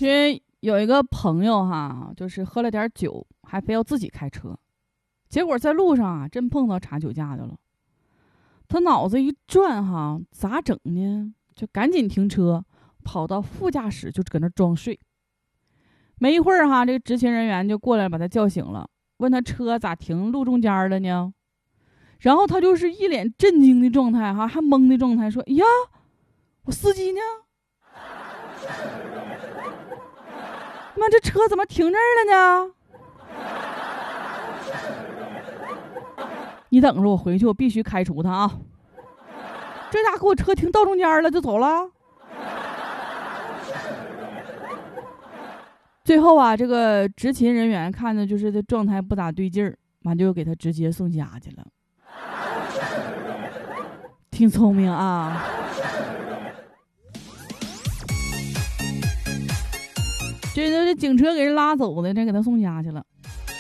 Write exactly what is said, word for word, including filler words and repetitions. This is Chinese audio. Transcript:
因为有一个朋友哈，就是喝了点酒，还非要自己开车，结果在路上啊，真碰到查酒驾的了。他脑子一转哈，咋整呢？就赶紧停车，跑到副驾驶就搁那装睡。没一会儿哈，这个执勤人员就过来把他叫醒了，问他车咋停路中间了呢？然后他就是一脸震惊的状态哈，还懵的状态，说：“哎呀，我司机呢？妈，这车怎么停这儿了呢？你等着我回去，我必须开除他啊！这家给我车停道中间了就走了。”最后啊，这个执勤人员看着就是这状态不咋对劲儿，完就给他直接送家去了。挺聪明啊。这这警车给人拉走的，这给他送家去了。